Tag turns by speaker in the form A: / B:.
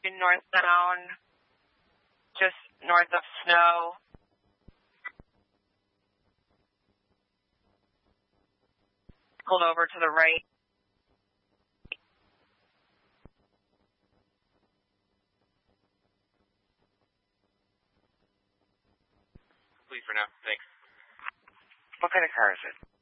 A: northbound, just north of Snow. Pulled over to the right.
B: Complete for now. Thanks.
C: What kind of car is it?